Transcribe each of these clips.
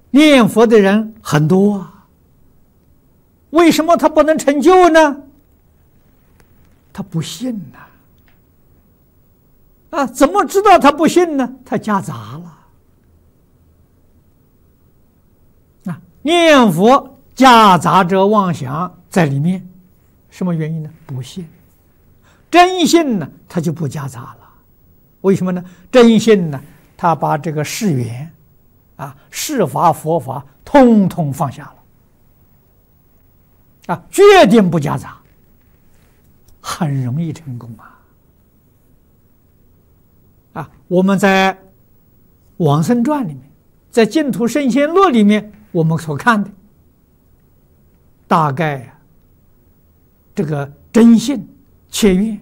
念佛的人很多啊，为什么他不能成就呢？他不信呐！怎么知道他不信呢？他夹杂了。念佛夹杂着妄想在里面，什么原因呢？不信。真信呢，他就不夹杂了。为什么呢？真信呢，他把这个世缘世法佛法通通放下了，决定不夹杂，很容易成功我们在《往生传》里面，在《净土圣贤录》里面，我们所看的，大概这个真信切愿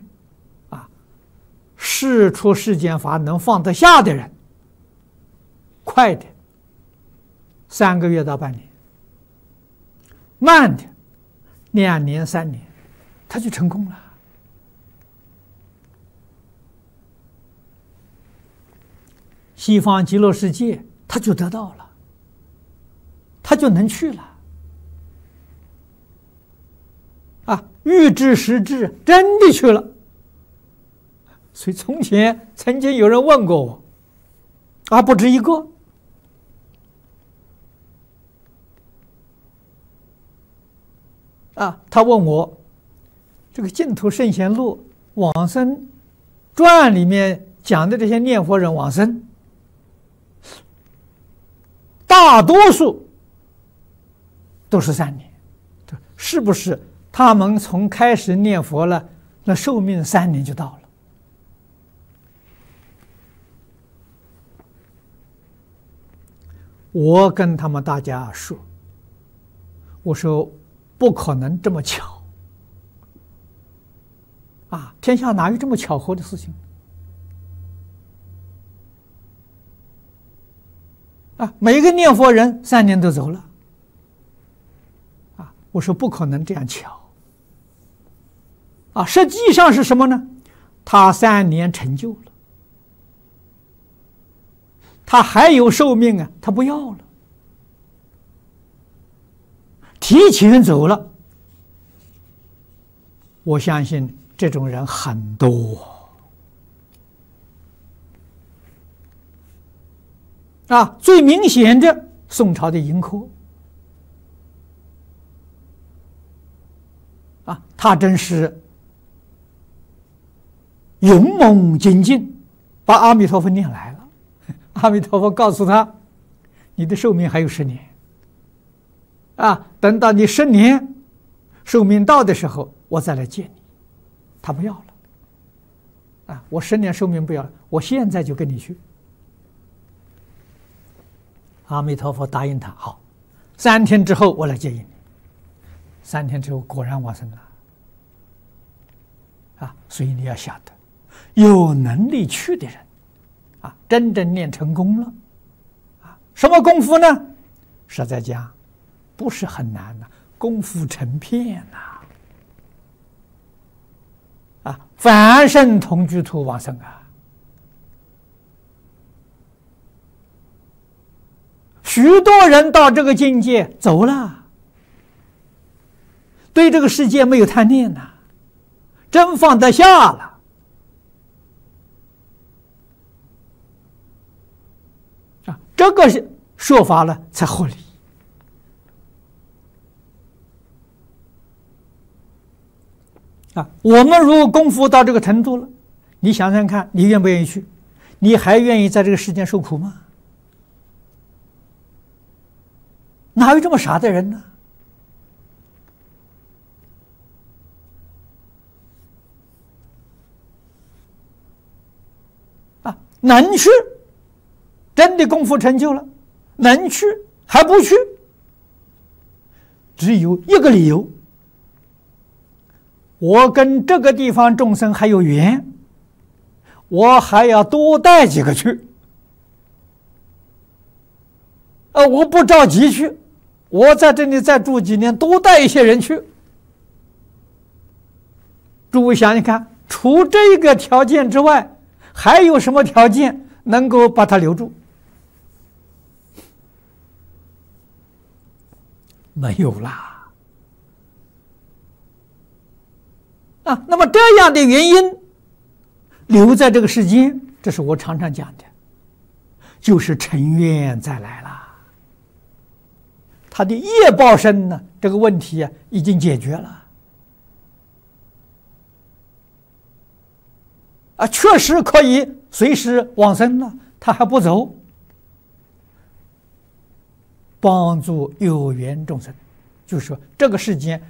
事出世间法能放得下的人，快的3个月到半年，慢的2年3年，他就成功了。西方极乐世界他就得到了，他就能去了预知时至，真的去了。所以从前曾经有人问过我不止一个他问我这个净土圣贤录往生传里面讲的这些念佛人往生，大多数都是3年，是不是他们从开始念佛了，那寿命3年就到了？我跟他们大家说，我说不可能这么巧天下哪有这么巧合的事情每个念佛人3年都走了我说不可能这样巧实际上是什么呢？他3年成就了，他还有寿命他不要了，提前走了。我相信这种人很多最明显的宋朝的盈科他真是勇猛精进，把阿弥陀佛念来了。阿弥陀佛告诉他，你的寿命还有10年等到你10年寿命到的时候，我再来见你。他不要了我10年寿命不要了，我现在就跟你去。阿弥陀佛答应他，好，3天之后我来接应你。3天之后果然往生了所以你要晓得，有能力去的人真正念成功了什么功夫呢？实在讲不是很难功夫成片凡圣同居土往生许多人到这个境界走了，对这个世界没有贪念真放得下了这个说法了才合理我们如果功夫到这个程度了，你想想看，你愿不愿意去？你还愿意在这个世间受苦吗？哪有这么傻的人呢？能去，真的功夫成就了，能去还不去，只有一个理由：我跟这个地方众生还有缘，我还要多带几个去。我不着急去，我在这里再住几年，多带一些人去。诸位想想看，除这个条件之外，还有什么条件能够把他留住？ 没有啦。啊，那么这样的原因留在这个世间，这是我常常讲的，就是尘缘再来了。他的业报身呢，这个问题啊已经解决了。啊，确实可以随时往生了，他还不走，帮助有缘众生，就是说这个世间